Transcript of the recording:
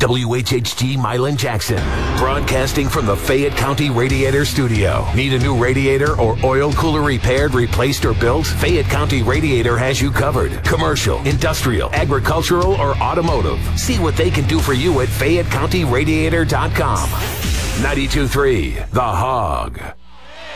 WHHG Milan Jackson, broadcasting from the Fayette County Radiator Studio. Need a new radiator or oil cooler repaired, replaced, or built? Fayette County Radiator has you covered. Commercial, industrial, agricultural, or automotive. See what they can do for you at FayetteCountyRadiator.com. 92.3 The Hog.